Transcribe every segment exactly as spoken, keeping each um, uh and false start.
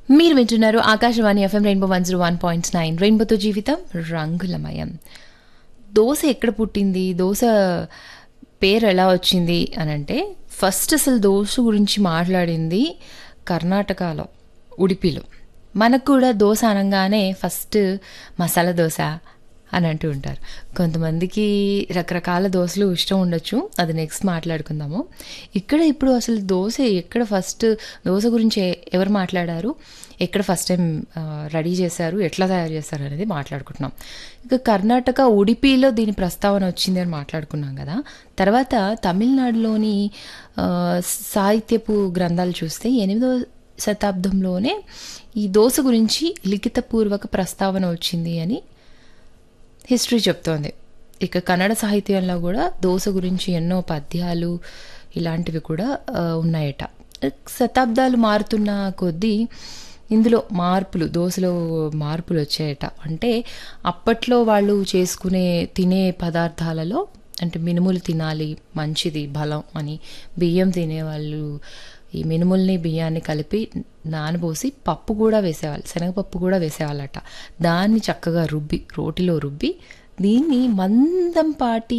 మీరు వింటున్నారు Akashvani FM rainbow one zero one point nine రెయిన్బోతో జీవితం రంగులమయం. దోశ ఎక్కడ పుట్టింది, దోశ పేరు ఎలా వచ్చింది అని అంటే, ఫస్ట్ అసలు దోశ గురించి మాట్లాడింది కర్ణాటకలో, ఉడిపిలో. మనకు కూడా దోశ అనగానే ఫస్ట్ మసాలా దోశ అని అంటూ ఉంటారు. కొంతమందికి రకరకాల దోశలు ఇష్టం ఉండొచ్చు, అది నెక్స్ట్ మాట్లాడుకుందాము. ఇక్కడ ఇప్పుడు అసలు దోశ ఎక్కడ ఫస్ట్, దోశ గురించి ఎవరు మాట్లాడారు, ఎక్కడ ఫస్ట్ టైం రెడీ చేశారు, ఎట్లా తయారు చేశారు అనేది మాట్లాడుకుంటున్నాం. ఇక కర్ణాటక ఉడిపిలో దీని ప్రస్తావన వచ్చింది అని మాట్లాడుకున్నాం కదా. తర్వాత తమిళనాడులోని సాహిత్యపు గ్రంథాలు చూస్తే ఎనిమిదవ శతాబ్దంలోనే ఈ దోశ గురించి లిఖితపూర్వక ప్రస్తావన వచ్చింది అని హిస్టరీ చెప్తోంది. ఇక కన్నడ సాహిత్యంలో కూడా దోశ గురించి ఎన్నో పద్యాలు ఇలాంటివి కూడా ఉన్నాయట. శతాబ్దాలు మారుతున్న కొద్దీ ఇందులో మార్పులు, దోశలో మార్పులు వచ్చాయట. అంటే అప్పట్లో వాళ్ళు చేసుకునే తినే పదార్థాలలో, అంటే మినుములు తినాలి, మంచిది, బలం అని బియ్యం తినేవాళ్ళు ఈ మినుముల్ని బియ్యాన్ని కలిపి నానబోసి పప్పు కూడా వేసేవాళ్ళు, శనగపప్పు కూడా వేసేవాళ్ళట. దాన్ని చక్కగా రుబ్బి, రోటిలో రుబ్బి దీన్ని మందంపాటి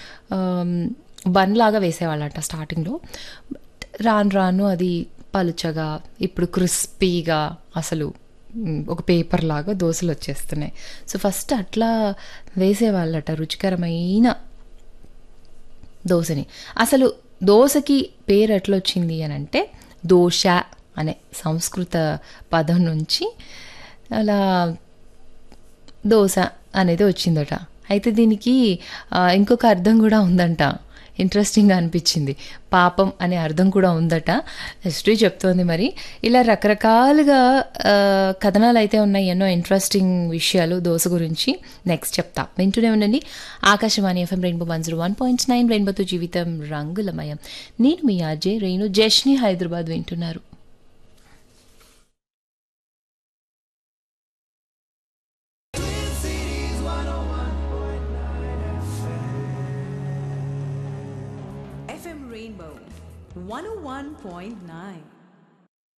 బన్లాగా వేసేవాళ్ళట స్టార్టింగ్లో. రాను రాను అది పలుచగా, ఇప్పుడు క్రిస్పీగా, అసలు ఒక పేపర్ లాగా దోశలు వచ్చేస్తున్నాయి. సో ఫస్ట్ అట్లా వేసేవాళ్ళట రుచికరమైన దోశని. అసలు దోశకి పేరు ఎట్లా వచ్చింది అని అంటే, దోశ అనే సంస్కృత పదం నుంచి అలా దోశ అనేది వచ్చిందట. అయితే దీనికి ఇంకొక అర్థం కూడా ఉందంట, ఇంట్రెస్టింగ్గా అనిపించింది. పాపం అనే అర్థం కూడా ఉందట, హిస్టరీ చెప్తోంది. మరి ఇలా రకరకాలుగా కథనాలు అయితే ఉన్నాయి, ఎన్నో ఇంట్రెస్టింగ్ విషయాలు దోశ గురించి నెక్స్ట్ చెప్తా. వింటూనే ఉండండి Akashvani FM rainbow one zero one point nine రెయిన్బోతో జీవితం రంగులమయం. నేను మీ ఆర్జే రేణు, జష్ని హైదరాబాద్ వింటున్నారు. F M Rainbow one oh one point nine.